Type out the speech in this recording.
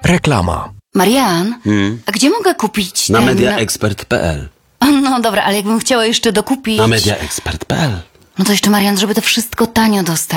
Reklama. Marian, a gdzie mogę kupić Na ten... mediaexpert.pl. No dobra, ale jakbym chciała jeszcze dokupić... Na mediaexpert.pl. No to jeszcze, Marian, żeby to wszystko tanio dostać.